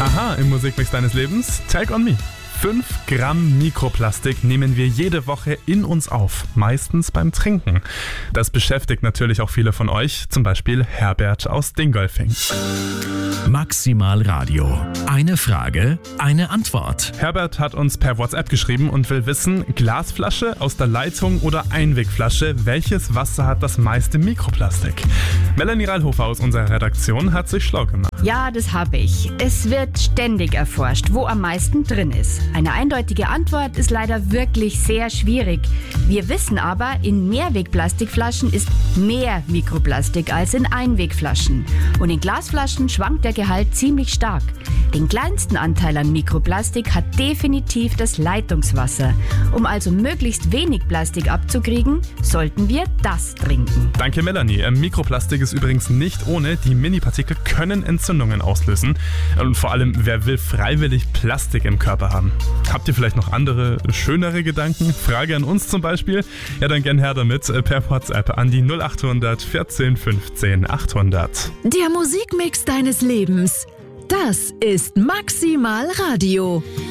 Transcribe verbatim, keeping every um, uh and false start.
Aha, im Musikmix deines Lebens, Take on Me. fünf Gramm Mikroplastik nehmen wir jede Woche in uns auf, meistens beim Trinken. Das beschäftigt natürlich auch viele von euch, zum Beispiel Herbert aus Dingolfing. Maximal Radio. Eine Frage, eine Antwort. Herbert hat uns per WhatsApp geschrieben und will wissen, Glasflasche, aus der Leitung oder Einwegflasche, welches Wasser hat das meiste Mikroplastik? Melanie Reilhofer aus unserer Redaktion hat sich schlau gemacht. Ja, das habe ich. Es wird ständig erforscht, wo am meisten drin ist. Eine eindeutige Antwort ist leider wirklich sehr schwierig. Wir wissen aber, in Mehrwegplastikflaschen ist mehr Mikroplastik als in Einwegflaschen. Und in Glasflaschen schwankt der Gehalt ziemlich stark. Den kleinsten Anteil an Mikroplastik hat definitiv das Leitungswasser. Um also möglichst wenig Plastik abzukriegen, sollten wir das trinken. Danke Melanie. Mikroplastik ist übrigens nicht ohne. Die Minipartikel können Entzündungen auslösen. Und vor allem, wer will freiwillig Plastik im Körper haben? Habt ihr vielleicht noch andere, schönere Gedanken? Frage an uns zum Beispiel? Ja, dann gern her damit per WhatsApp an die null achthundert vierzehn fünfzehn achthundert. Der Musikmix deines Lebens. Das ist Maximal Radio.